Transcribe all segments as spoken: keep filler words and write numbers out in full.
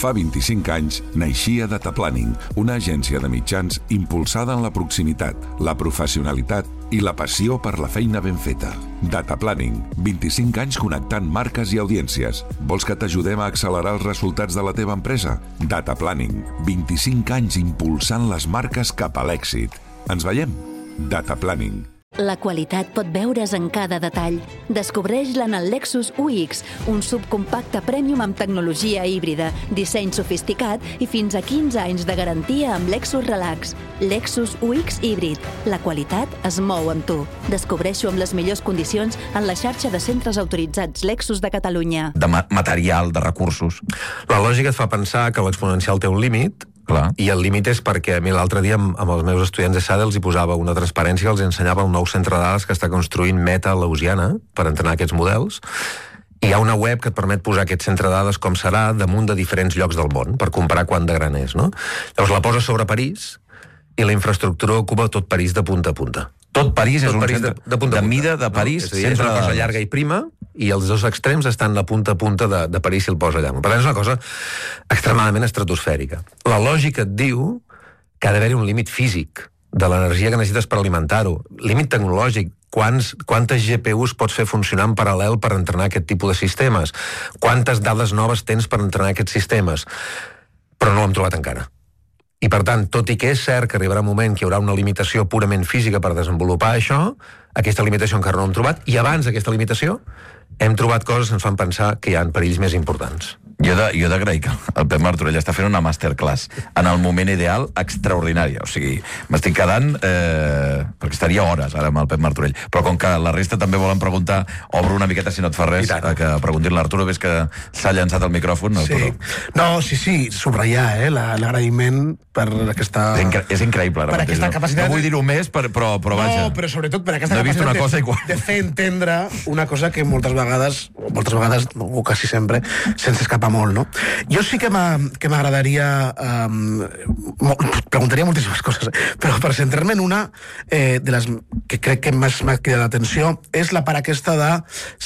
Fa vint-i-cinc anys naixia Dataplanning, una agència de mitjans impulsada en la proximitat, la professionalitat i la passió per la feina ben feta. Dataplanning, vint-i-cinc anys connectant marques i audiències. Vols que t'ajudem a accelerar els resultats de la teva empresa? Dataplanning, vint-i-cinc anys impulsant les marques cap a l'èxit. Ens veiem? Dataplanning. La qualitat pot veure's en cada detall. Descobreix-la en el Lexus U X, un subcompacte premium amb tecnologia híbrida, disseny sofisticat i fins a quinze anys de garantia amb Lexus Relax. Lexus U X híbrid. La qualitat es mou amb tu. Descobreix-ho amb les millors condicions en la xarxa de centres autoritzats Lexus de Catalunya. De ma material, de recursos. La lògica et fa pensar que l'exponencial té un límit. Clar. I el límit és perquè a mi l'altre dia amb, amb els meus estudiants de S A D els hi posava una transparència que els ensenyava el nou centre de dades que està construint Meta a Louisiana per entrenar aquests models. I hi ha una web que et permet posar aquest centre de dades com serà damunt de diferents llocs del món per comparar quant de gran és, no? Llavors la posa sobre París i la infraestructura ocupa tot París de punta a punta. Tot París és tot un París centre de, de, punta de punta. mida de París. No? És, dir, és una cosa llarga i prima i els dos extrems estan a punta a punta de, de París si el posa allà. Per tant, és una cosa extremadament estratosfèrica. La lògica et diu que ha d'haver-hi un límit físic de l'energia que necessites per alimentar-ho. Límit tecnològic. Quants, quantes G P Us pots fer funcionar en paral·lel per entrenar aquest tipus de sistemes? Quantes dades noves tens per entrenar aquests sistemes? Però no l'hem trobat encara. I, per tant, tot i que és cert que arribarà un moment que hi haurà una limitació purament física per desenvolupar això, aquesta limitació encara no l'hem trobat, i abans d'aquesta limitació hem trobat coses que ens fan pensar que hi ha perills més importants. Jo he de, d'agrair que el Pep Martorell està fent una masterclass en el moment ideal extraordinària. O sigui, m'estic quedant... Eh, perquè estaria hores ara amb el Pep Martorell. Però com que la resta també volen preguntar, obro una miqueta, si no et fa res, a que preguntin l'Arturo, ves que s'ha llançat el micròfon. Sí. No, sí, sí, subratllar eh, l'agraïment per aquesta... És, incre és increïble. Per aquesta no? capacitat... No vull dir-ho més, per, però, però vaja. No, però sobretot per aquesta no capacitat una cosa de, igual. de fer entendre una cosa que moltes vegades, moltes vegades, o quasi sempre, se'ns escapa molt, no? Jo sí que m'agradaria... Um, preguntaria moltíssimes coses, però per centrar-me en una eh, de les que crec que més m'ha cridat l'atenció és la part aquesta de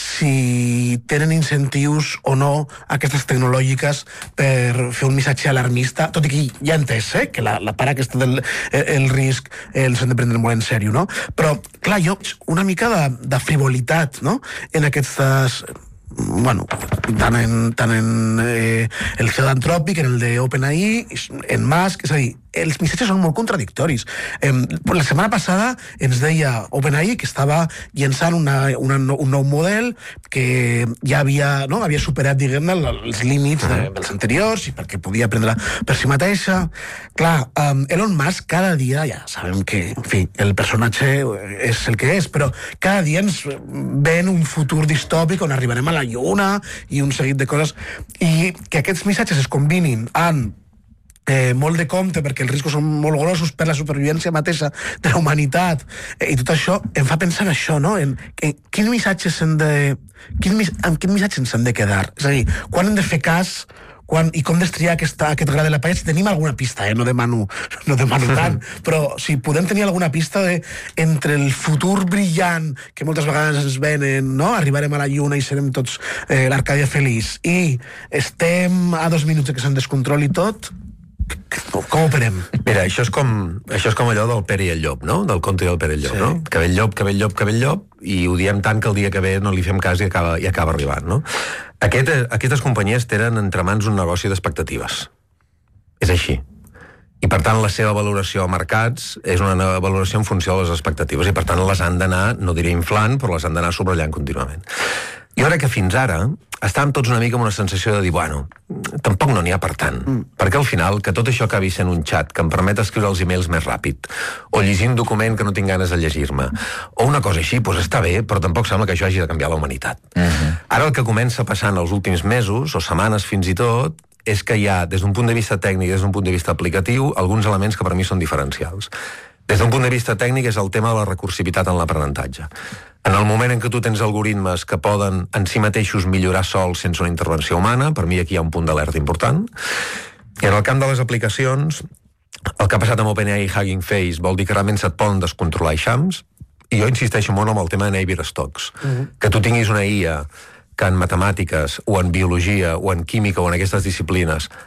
si tenen incentius o no aquestes tecnològiques per fer un missatge alarmista, tot i que ja he entès eh, que la, la part aquesta del el risc els hem de prendre molt en sèrio, no? Però, clar, jo una mica de, de frivolitat, no?, en aquestes... bueno, tant en, tant en eh, el C E O d'Anthropic, en el de OpenAI, en Musk, és a dir, els missatges són molt contradictoris. Eh, la setmana passada ens deia OpenAI que estava llançant una, una, un nou model que ja havia, no, havia superat, diguem-ne, els límits de, dels anteriors i perquè podia aprendre per si mateixa. Clar, um, Elon Musk cada dia, ja sabem que, en fi, el personatge és el que és, però cada dia ens ven un futur distòpic on arribarem a la lluna i un seguit de coses, i que aquests missatges es combinin amb Eh, molt de compte perquè els riscos són molt grossos per la supervivència mateixa de la humanitat, eh, i tot això em fa pensar en això, no? En, en quin missatge s'han de... Quin, amb quin missatge ens han de quedar? És a dir, quan hem de fer cas, quan, i com destriar aquesta, aquest gra de la paella, si tenim alguna pista, eh? no demano, no demano tant, però si podem tenir alguna pista de, entre el futur brillant que moltes vegades ens venen, no? Arribarem a la lluna i serem tots eh, l'Arcàdia feliç, i estem a dos minuts que se'n descontroli tot. Com operem? Mira, això és com, això és com allò del Pere i el llop, no? Del conte del Pere i el llop, sí. No? Que ve el llop, que ve el llop, que ve el llop, i ho diem tant que el dia que ve no li fem cas i acaba, i acaba arribant, no? Aquest, aquestes companyies tenen entre mans un negoci d'expectatives. És així. I, per tant, la seva valoració a mercats és una valoració en funció de les expectatives, i, per tant, les han d'anar, no diré inflant, però les han d'anar subratllant contínuament. Jo crec que fins ara estàvem tots una mica amb una sensació de dir, bueno, tampoc no n'hi ha per tant, mm. perquè al final que tot això acabi sent un xat que em permet escriure els e-mails més ràpid, o llegir un document que no tinc ganes de llegir-me, o una cosa així, doncs està bé, però tampoc sembla que això hagi de canviar la humanitat. Mm-hmm. Ara el que comença passant els últims mesos, o setmanes fins i tot, és que hi ha, des d'un punt de vista tècnic, des d'un punt de vista aplicatiu, alguns elements que per mi són diferencials. Des d'un punt de vista tècnic és el tema de la recursivitat en l'aprenentatge. En el moment en què tu tens algoritmes que poden en si mateixos millorar sols sense una intervenció humana, per mi aquí hi ha un punt d'alerta important. I en el camp de les aplicacions, el que ha passat amb OpenAI i Hugging Face vol dir que realment se't poden descontrolar eixams, i jo insisteixo molt amb el tema de Navier-Stokes. Uh-huh. Que tu tinguis una I A que en matemàtiques, o en biologia, o en química, o en aquestes disciplines